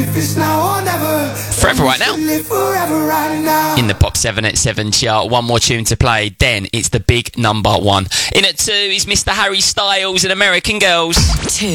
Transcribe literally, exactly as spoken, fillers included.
Forever right now. In the Pop seven at seven chart. One more tune to play. Then it's the big number one. In at two is Mister Harry Styles and American Girls. Two.